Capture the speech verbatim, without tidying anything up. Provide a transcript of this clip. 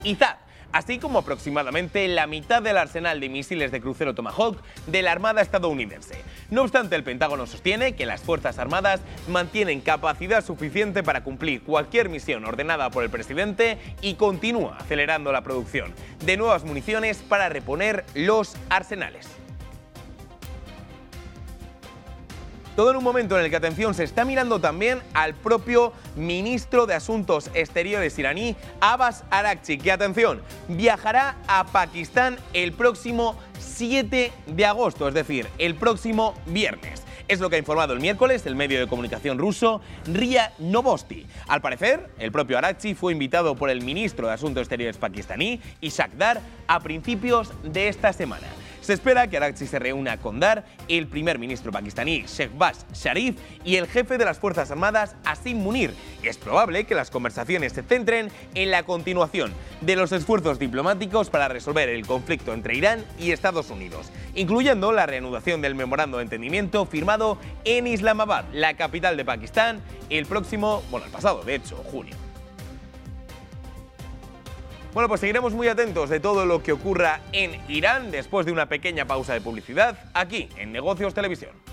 y Z A D, así como aproximadamente la mitad del arsenal de misiles de crucero Tomahawk de la Armada estadounidense. No obstante, el Pentágono sostiene que las Fuerzas Armadas mantienen capacidad suficiente para cumplir cualquier misión ordenada por el presidente y continúa acelerando la producción de nuevas municiones para reponer los arsenales. Todo en un momento en el que, atención, se está mirando también al propio ministro de Asuntos Exteriores iraní, Abbas Araghchi, que, atención, viajará a Pakistán el próximo siete de agosto, es decir, el próximo viernes. Es lo que ha informado el miércoles el medio de comunicación ruso R I A Novosti. Al parecer, el propio Araghchi fue invitado por el ministro de Asuntos Exteriores pakistaní, Ishaq Dar, a principios de esta semana. Se espera que Araghchi se reúna con Dar, el primer ministro pakistaní Shehbaz Sharif y el jefe de las Fuerzas Armadas Asim Munir. Es probable que las conversaciones se centren en la continuación de los esfuerzos diplomáticos para resolver el conflicto entre Irán y Estados Unidos, incluyendo la reanudación del memorando de entendimiento firmado en Islamabad, la capital de Pakistán, el próximo, bueno, el pasado, de hecho, junio. Bueno, pues seguiremos muy atentos de todo lo que ocurra en Irán después de una pequeña pausa de publicidad aquí en Negocios Televisión.